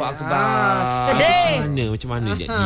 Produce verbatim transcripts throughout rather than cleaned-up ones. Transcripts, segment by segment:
Allahu akbar. Ah, sedih. Macam mana Macam mana dia tidur?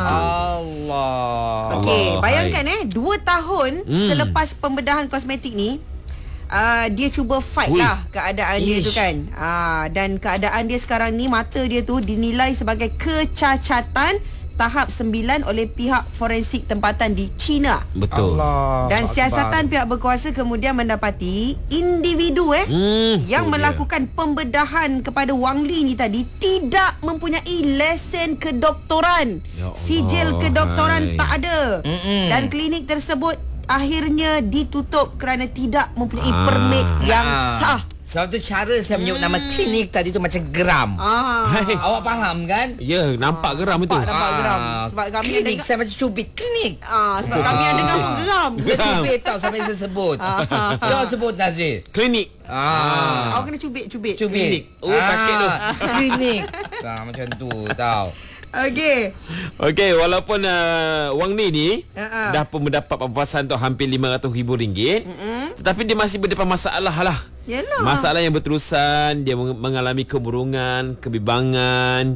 Allah. Okey, Allah, bayangkan eh dua tahun Hmm. selepas pembedahan kosmetik ni, Uh, dia cuba fight Ui. lah keadaan dia tu Ish. kan. uh, Dan keadaan dia sekarang ni, mata dia tu dinilai sebagai kecacatan tahap sembilan oleh pihak forensik tempatan di China. Betul. Allah. Dan Akbar. siasatan pihak berkuasa kemudian mendapati individu eh Hmm, yang tu dia. melakukan pembedahan kepada Wang Li ni tadi tidak mempunyai lesen kedoktoran. Ya Allah, Sijil kedoktoran hai. tak ada. Mm-mm. Dan klinik tersebut akhirnya ditutup kerana tidak mempunyai Ah. permit yang Ah. sah. Sebab tu cara saya menyebut nama klinik tadi tu macam geram. Ah. Hai. Awak faham kan? Ya, nampak geram itu. Nampak, nampak geram. Ah, Sebab kami yang klinik dengar, saya macam cubit klinik. ah, sebab kami yang dengar pun geram. Saya cubit tau sampai saya sebut. Ah. Jom sebut Nazir. Klinik. Ah. Awak kena cubit-cubit. Cubit. Oh, sakit tu. Klinik. Ah, macam tu tau. Okey. Okey, walaupun uh, Wang Li ni Uh-uh. dah pun mendapat pampasan tu hampir lima ratus ribu ringgit, Mm-mm. tetapi dia masih berdepan masalah lah. Yalah. Masalah yang berterusan, dia meng- mengalami kemurungan, kebimbangan,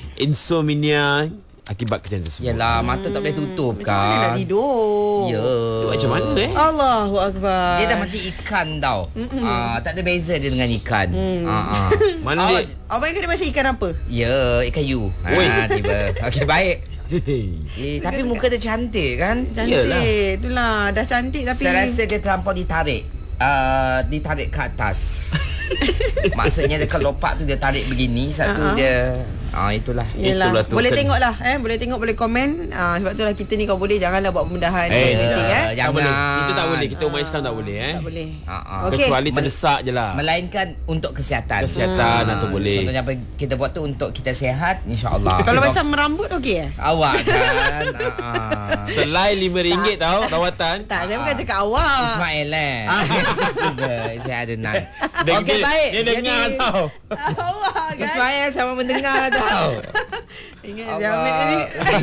insomnia akibat kejadian tersebut. Yalah, mata tak boleh tutup Macam mana nak kan. tidur? Ya. Dia macam mana eh? Allahu Akbar. Dia dah macam ikan tau. Ah, tak ada beza dia dengan ikan. Ah, ah. Mana Awak- dia? Abang kena macam ikan apa? Ya, ikan you. Oi. Ah, tiba. Okey, baik. Hei. Eh, tapi muka dia cantik kan? Cantik. Yalah. Itulah, dah cantik tapi Saya rasa dia terlampau ditarik. Uh, ditarik ke atas. Maksudnya dia kelopak tu dia tarik begini, satu Ah, ah. dia ah itulah. Yelah. Itulah tu Boleh kan. tengok lah eh? Boleh tengok, boleh komen. ah, Sebab tu lah kita ni, kau boleh janganlah buat pembedahan Eh, kosmetik eh. jangan. Tak boleh. Kita tak boleh. Kita umat Islam tak boleh eh. Tak boleh. Ah, ah. Okey. Kecuali Mel- terdesak je lah. Melainkan untuk kesihatan. Kesihatan atau boleh. Contohnya apa kita buat tu untuk kita sihat, insya-Allah. Kalau macam rambut okey eh? awak kan. ah, ah. Selai lima ringgit tau rawatan. Tak, saya bukan cakap awak. Ismail eh. Tiba, saya ada nan. Dia- Okey, dia- baik. Dia dengar Jadi, tau. Awak kan. Ismail sama mendengar tau. Ingat dia ambil ni.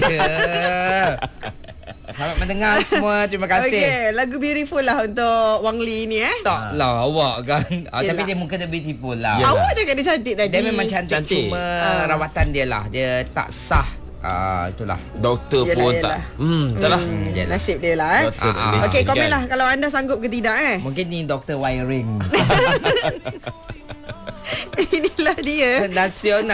Ya. Selamat mendengar semua. Terima kasih. Okey, lagu Beautiful lah untuk Wang Li ni eh. Tak lah awak kan. Ah, Yelah. tapi dia muka dia beautiful lah. Yalah. Awak cakap dia cantik tadi. Dia memang cantik, Cantik. cuma Ah. rawatan dia lah. Dia tak sah. Ah, itulah. Doktor Yelah, pun yelah. tak. Hmm, tak lah. Hmm, Yelah. nasib dia lah eh. Doktor tak Ah, ah. boleh Okey, segan. komen lah kalau anda sanggup ke tidak eh. Mungkin ni doktor wiring. Inilah dia. Nasional.